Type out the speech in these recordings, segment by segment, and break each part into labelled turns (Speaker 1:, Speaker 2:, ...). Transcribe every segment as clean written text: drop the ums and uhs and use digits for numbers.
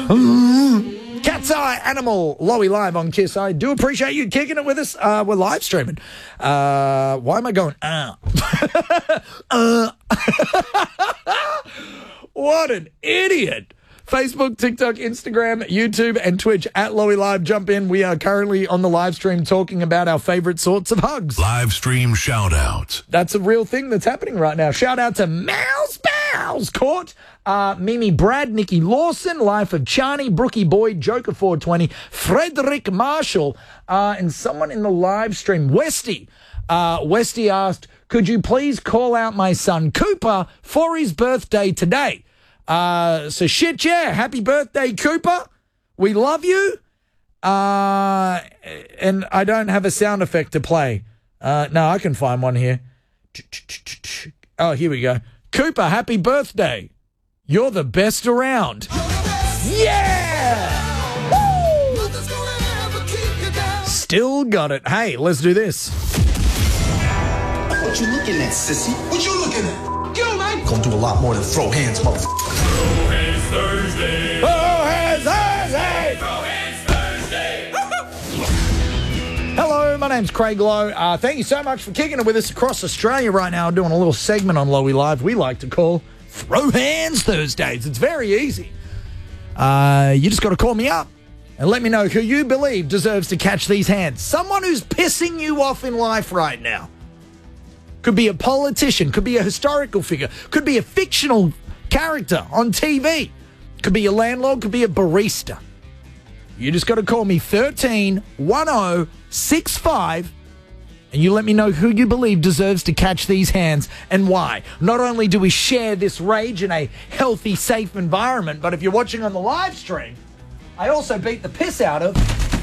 Speaker 1: Cat's Eye Animal, Lowy live on Kiss. I do appreciate you kicking it with us. We're live streaming. Why am I going, What an idiot. Facebook, TikTok, Instagram, YouTube, and Twitch at Lowy Live. Jump in. We are currently on the live stream talking about our favorite sorts of hugs.
Speaker 2: Live stream shout-outs.
Speaker 1: That's a real thing that's happening right now. Shout out to Mouse Court, Mimi Brad, Nikki Lawson, Life of Charney, Brookie Boyd, Joker 420, Frederick Marshall, and someone in the live stream, Westy. Westy asked, could you please call out my son Cooper for his birthday today? So shit, yeah. Happy birthday, Cooper. We love you. And I don't have a sound effect to play. No, I can find one here. Oh, here we go. Cooper, happy birthday. You're the best around. Yeah! Woo! Still got it. Hey, let's do this.
Speaker 3: What you looking at, sissy? What you looking at? Yo, man. Gonna do a lot more than throw hands, motherfucker.
Speaker 4: Throw hands Thursday.
Speaker 1: Throw hands Thursday.
Speaker 4: Throw hands Thursday.
Speaker 1: Hello, my name's Craig Lowe. Thank you so much for kicking it with us across Australia right now, doing a little segment on Lowy Live we like to call Throw Hands Thursdays. It's very easy. You just got to call me up and let me know who you believe deserves to catch these hands. Someone who's pissing you off in life right now. Could be a politician, could be a historical figure, could be a fictional character on TV, could be a landlord, could be a barista. You just got to call me 131065 and you let me know who you believe deserves to catch these hands and why. Not only do we share this rage in a healthy, safe environment, but if you're watching on the live stream, I also beat the piss out of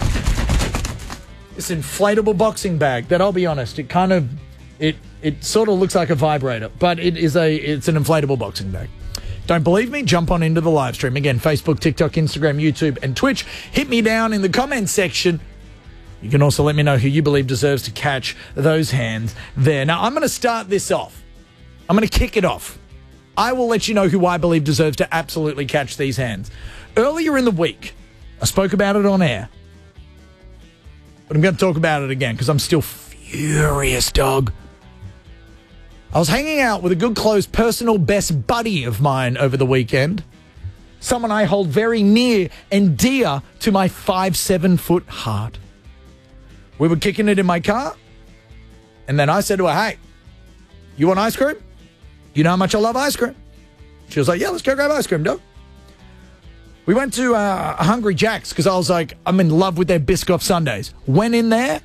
Speaker 1: this inflatable boxing bag that, I'll be honest, it sort of looks like a vibrator, but it's an inflatable boxing bag. Don't believe me? Jump on into the live stream. Again, Facebook, TikTok, Instagram, YouTube, and Twitch. Hit me down in the comments section. You can also let me know who you believe deserves to catch those hands there. Now, I'm going to start this off. I'm going to kick it off. I will let you know who I believe deserves to absolutely catch these hands. Earlier in the week, I spoke about it on air, but I'm going to talk about it again because I'm still furious, dog. I was hanging out with a good, close, personal best buddy of mine over the weekend. Someone I hold very near and dear to my 5'7" heart. We were kicking it in my car, and then I said to her, hey, you want ice cream? You know how much I love ice cream. She was like, yeah, let's go grab ice cream, dog. We went to Hungry Jack's because I was like, I'm in love with their Biscoff sundaes. Went in there.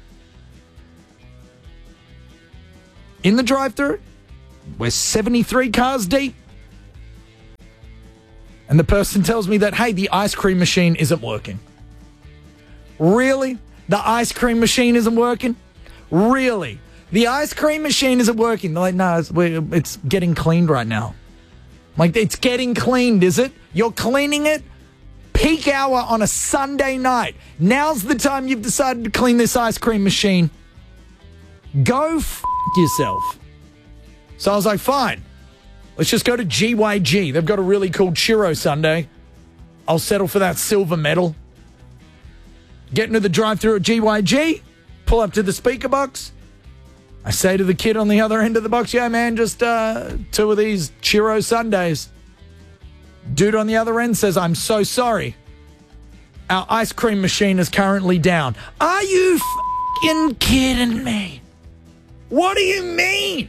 Speaker 1: In the drive-thru, we're 73 cars deep. And the person tells me that, hey, the ice cream machine isn't working. Really? The ice cream machine isn't working? Really? The ice cream machine isn't working? They're like, no, it's getting cleaned right now. I'm like, it's getting cleaned, is it? You're cleaning it? Peak hour on a Sunday night. Now's the time you've decided to clean this ice cream machine. Go f*** yourself. So I was like, fine, let's just go to GYG. They've got a really cool churro sundae. I'll settle for that silver medal. Get into the drive-thru at GYG, pull up to the speaker box. I say to the kid on the other end of the box, yeah, man, just 2 of these churro sundaes. Dude on the other end says, I'm so sorry. Our ice cream machine is currently down. Are you f***ing kidding me? What do you mean?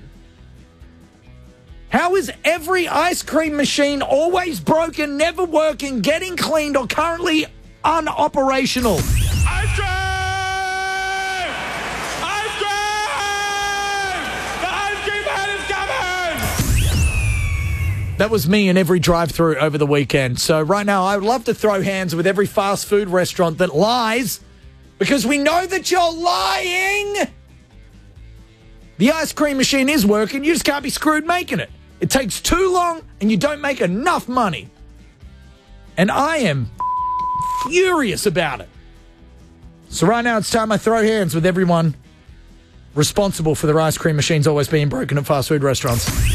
Speaker 1: How is every ice cream machine always broken, never working, getting cleaned, or currently unoperational?
Speaker 4: Ice cream! Ice cream! The ice cream man is coming!
Speaker 1: That was me in every drive-thru over the weekend. So right now, I would love to throw hands with every fast food restaurant that lies, because we know that you're lying. The ice cream machine is working. You just can't be screwed making it. It takes too long and you don't make enough money. And I am furious about it. So right now it's time I throw hands with everyone responsible for their ice cream machines always being broken at fast food restaurants.